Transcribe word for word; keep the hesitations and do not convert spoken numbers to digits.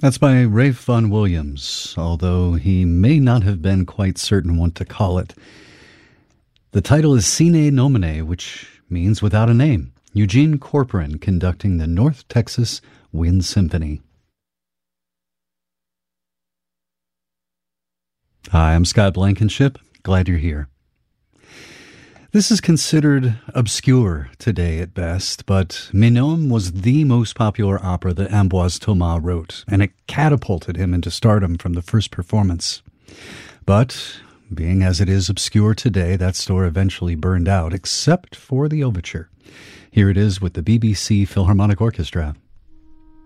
That's by Ralph Vaughan Williams, although he may not have been quite certain what to call it. The title is Sine Nomine, which means without a name. Eugene Corporon conducting the North Texas Wind Symphony. Hi, I'm Scott Blankenship. Glad you're here. This is considered obscure today at best, but Mignonne was the most popular opera that Ambroise Thomas wrote, and it catapulted him into stardom from the first performance. But, being as it is obscure today, that store eventually burned out, except for the overture. Here it is with the B B C Philharmonic Orchestra.